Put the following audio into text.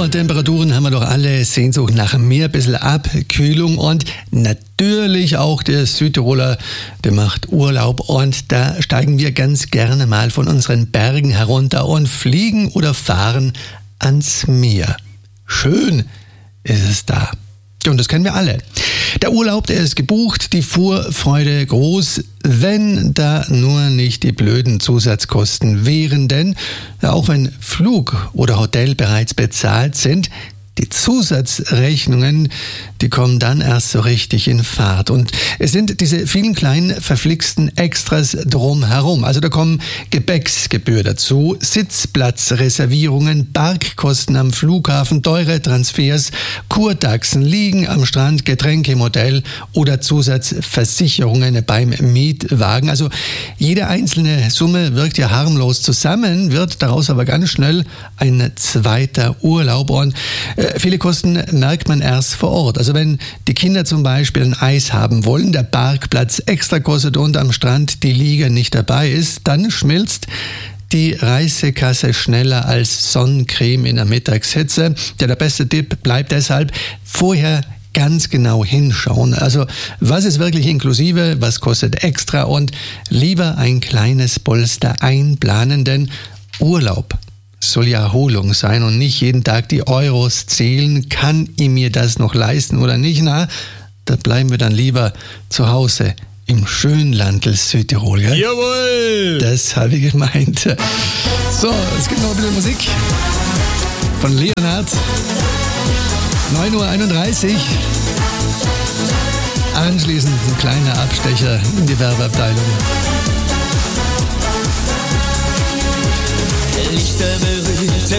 Sommertemperaturen haben wir doch alle Sehnsucht nach mehr, ein bisschen Abkühlung und natürlich auch der Südtiroler, der macht Urlaub und da steigen wir ganz gerne mal von unseren Bergen herunter und fliegen oder fahren ans Meer. Schön ist es da. Und das kennen wir alle. Der Urlaub, der ist gebucht, die Vorfreude groß, wenn da nur nicht die blöden Zusatzkosten wären. Denn auch wenn Flug oder Hotel bereits bezahlt sind, die Zusatzrechnungen, die kommen dann erst so richtig in Fahrt. Und es sind diese vielen kleinen verflixten Extras drumherum. Also da kommen Gepäcksgebühr dazu, Sitzplatzreservierungen, Parkkosten am Flughafen, teure Transfers, Kurtaxen, Liegen am Strand, Getränke im Hotel oder Zusatzversicherungen beim Mietwagen. Also jede einzelne Summe wirkt ja harmlos zusammen, wird daraus aber ganz schnell ein zweiter Urlaub. Und viele Kosten merkt man erst vor Ort. Also wenn die Kinder zum Beispiel ein Eis haben wollen, der Parkplatz extra kostet und am Strand die Liege nicht dabei ist, dann schmilzt die Reisekasse schneller als Sonnencreme in der Mittagshitze. Der beste Tipp bleibt deshalb vorher ganz genau hinschauen. Also was ist wirklich inklusive, was kostet extra und lieber ein kleines Polster einplanen, denn Urlaub soll ja Erholung sein und nicht jeden Tag die Euros zählen. Kann ich mir das noch leisten oder nicht? Na, da bleiben wir dann lieber zu Hause im schönen Landl Südtirol. Gell? Jawohl! Das habe ich gemeint. So, es gibt noch ein bisschen Musik von Leonhard. 9:31 Uhr. Anschließend ein kleiner Abstecher in die Werbeabteilung. Lichter berührt